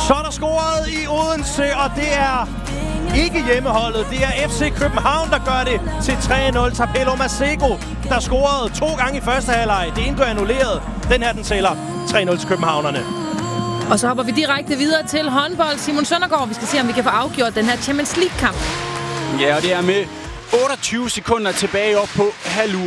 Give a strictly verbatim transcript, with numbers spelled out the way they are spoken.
Så er der scoret i Odense, og det er ikke hjemmeholdet. Det er F C København, der gør det til tre nul. Tapelo Masego, der scorede to gange i første halvleg. Det ene blev annulleret. Den her, den tæller tre nul til københavnerne. Og så hopper vi direkte videre til håndbold. Simon Søndergaard, vi skal se, om vi kan få afgjort den her Champions League-kamp. Ja, og det er med otteogtyve sekunder tilbage op på halv